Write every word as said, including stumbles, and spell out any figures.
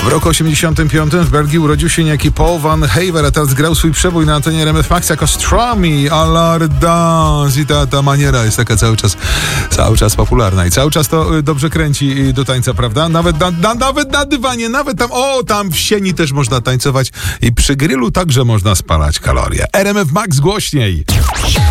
W roku osiemdziesiątym piątym w Belgii urodził się niejaki Paul Van Haver, a teraz grał swój przebój na antenie R M F Max jako Stromy, Alar Dance i ta, ta maniera jest taka cały czas, cały czas popularna i cały czas to y, dobrze kręci do tańca, prawda? Nawet na, na, nawet na dywanie, nawet tam, o, tam w sieni też można tańcować i przy grillu także można spalać kalorie. R M F Max głośniej.